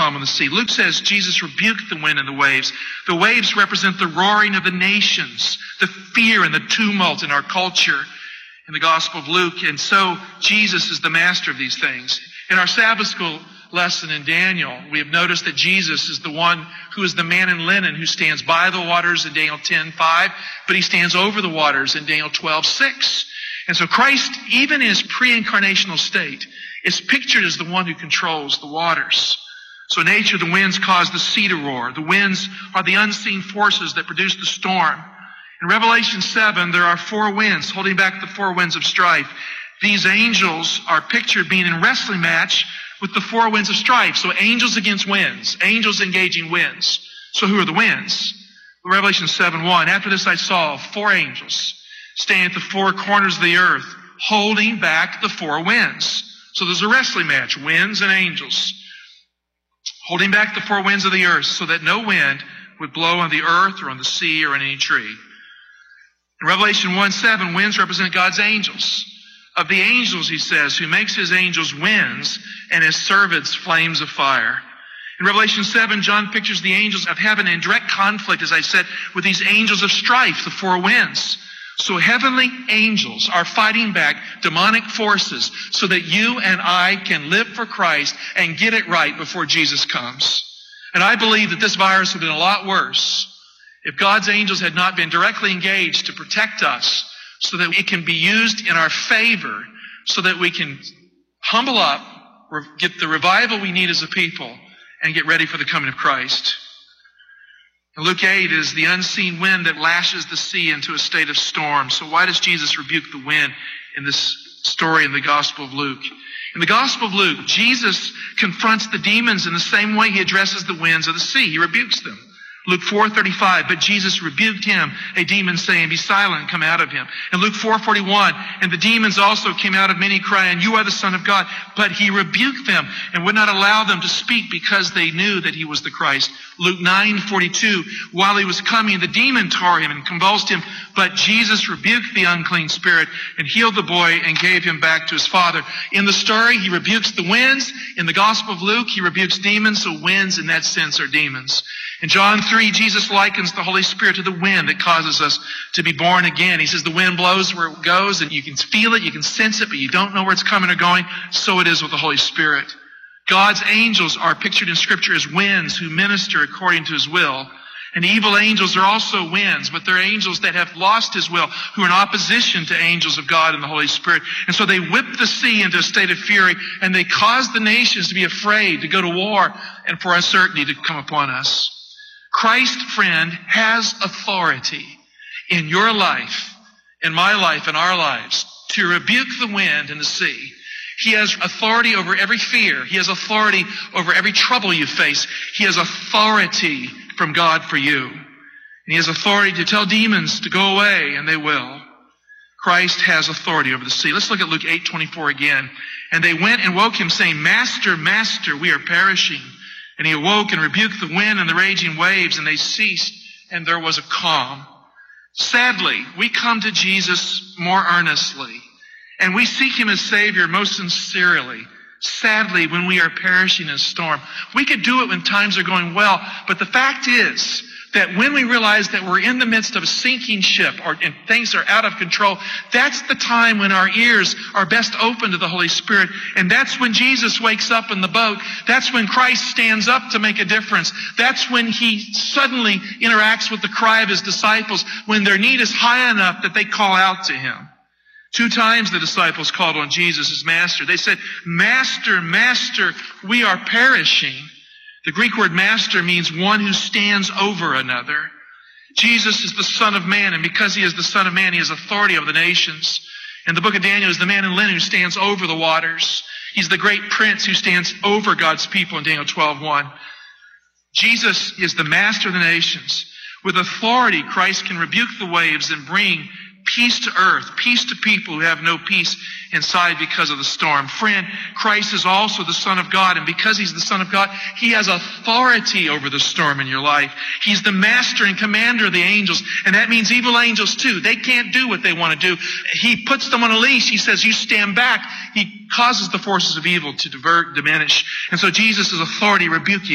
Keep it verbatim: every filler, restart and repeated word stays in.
calm on the sea. Luke says Jesus rebuked the wind and the waves. The waves represent the roaring of the nations, the fear and the tumult in our culture in the Gospel of Luke. And so Jesus is the master of these things. In our Sabbath school lesson in Daniel, we have noticed that Jesus is the one who is the man in linen who stands by the waters in Daniel ten five, but he stands over the waters in Daniel twelve six. And so Christ, even in his pre-incarnational state, is pictured as the one who controls the waters. So in nature, the winds cause the sea to roar. The winds are the unseen forces that produce the storm. In Revelation seven, there are four winds holding back the four winds of strife. These angels are pictured being in wrestling match with the four winds of strife. So angels against winds, angels engaging winds. So who are the winds? Revelation seven one, after this I saw four angels standing at the four corners of the earth, holding back the four winds. So there's a wrestling match, winds and angels, holding back the four winds of the earth so that no wind would blow on the earth or on the sea or on any tree. In Revelation one seven, winds represent God's angels. Of the angels, he says, who makes his angels winds and his servants flames of fire. In Revelation seven, John pictures the angels of heaven in direct conflict, as I said, with these angels of strife, the four winds. So heavenly angels are fighting back demonic forces so that you and I can live for Christ and get it right before Jesus comes. And I believe that this virus would have been a lot worse if God's angels had not been directly engaged to protect us so that it can be used in our favor, so that we can humble up, get the revival we need as a people, and get ready for the coming of Christ. Luke eight is the unseen wind that lashes the sea into a state of storm. So why does Jesus rebuke the wind in this story in the Gospel of Luke? In the Gospel of Luke, Jesus confronts the demons in the same way he addresses the winds of the sea. He rebukes them. Luke four thirty-five, but Jesus rebuked him, a demon, saying, be silent, come out of him. And Luke four forty-one, and the demons also came out of many, crying, you are the Son of God. But he rebuked them and would not allow them to speak because they knew that he was the Christ. Luke nine forty-two, while he was coming, the demon tore him and convulsed him. But Jesus rebuked the unclean spirit and healed the boy and gave him back to his father. In the story, he rebukes the winds. In the Gospel of Luke, he rebukes demons. So winds, in that sense, are demons. In John three, Jesus likens the Holy Spirit to the wind that causes us to be born again. He says the wind blows where it goes, and you can feel it, you can sense it, but you don't know where it's coming or going. So it is with the Holy Spirit. God's angels are pictured in Scripture as winds who minister according to his will. And evil angels are also winds, but they're angels that have lost his will, who are in opposition to angels of God and the Holy Spirit. And so they whip the sea into a state of fury, and they cause the nations to be afraid, to go to war, and for uncertainty to come upon us. Christ, friend, has authority in your life, in my life, in our lives, to rebuke the wind and the sea. He has authority over every fear. He has authority over every trouble you face. He has authority from God for you. And he has authority to tell demons to go away, and they will. Christ has authority over the sea. Let's look at Luke eight twenty-four again. And they went and woke him, saying, Master, Master, we are perishing. And he awoke and rebuked the wind and the raging waves, and they ceased, and there was a calm. Sadly, we come to Jesus more earnestly, and we seek him as Savior most sincerely. Sadly, when we are perishing in a storm, we could do it when times are going well, but the fact is that when we realize that we're in the midst of a sinking ship or and things are out of control, that's the time when our ears are best open to the Holy Spirit. And that's when Jesus wakes up in the boat. That's when Christ stands up to make a difference. That's when he suddenly interacts with the cry of his disciples, when their need is high enough that they call out to him. Two times the disciples called on Jesus as Master. They said, Master, Master, we are perishing. The Greek word master means one who stands over another. Jesus is the Son of Man, and because he is the Son of Man, he has authority over the nations. In the book of Daniel, is the man in linen who stands over the waters. He's the great prince who stands over God's people in Daniel twelve one. Jesus is the master of the nations. With authority, Christ can rebuke the waves and bring peace to earth, peace to people who have no peace inside because of the storm. Friend, Christ is also the Son of God, and because he's the Son of God, he has authority over the storm in your life. He's the master and commander of the angels, and that means evil angels too. They can't do what they want to do. He puts them on a leash. He says, you stand back. He causes the forces of evil to divert, diminish. And so Jesus' authority rebuke you.